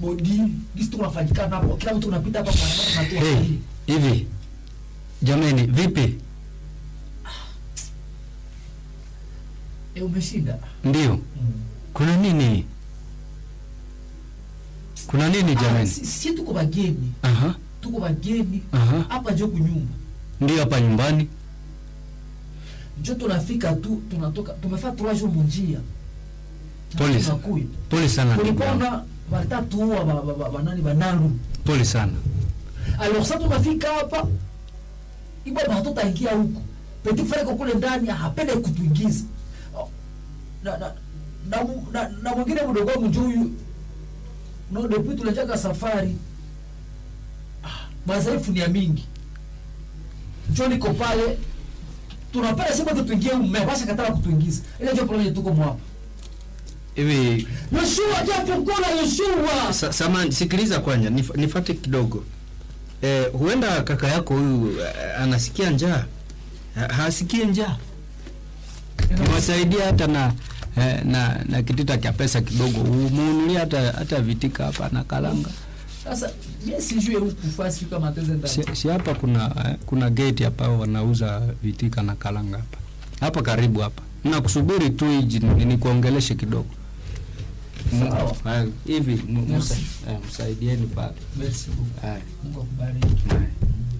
bodi gisi tunafanyika hapo, kila mtu unapita hapa kwa sababu tunatoa hivi. Jamani, vipi? Umeshinda? Ndio. Kuna nini? Kuna nini jamani? Si tuko bageni. Tuko bageni. Hapa ndio kunyumba. Ndio hapa nyumbani. Ndio tunafika tu, tunatoka, tumefanya 3 jours munjia. Pole sana. Tulipona watatu wa nani banaru. Pole sana. Alors sasa tunafika hapa. Ibo batoto ingia huko. Petit frère kwa kule ndani hapende kutuingiza. Na mwingine mdogo wangu huyu no depuis tunataka safari mazaifu ni ya mingi. Njoo niko pale tunapenda sema tuingie mmebasha kataka kutuingiza. Ile ndio problem tuko mwa. Hivi Yoshua japo kuna Yoshua. Samani sikiliza kwanza nifuate kidogo. Huenda kaka yako huyu anasikia njaa. Hasikie njaa. Mwasaidia hata na kitita cha pesa kidogo. Umunulia hata vitika hapa na kalanga. Sasa mimi sijui huku fasi kama teze ndani. Si hapa kuna gate hapa wanauza vitika na kalanga hapa. Hapa karibu hapa. Nakusubiri tu nikuongeleshe kidogo. Sawa. Hivi msaidieni pale. Merci beaucoup. Mungu akubariki.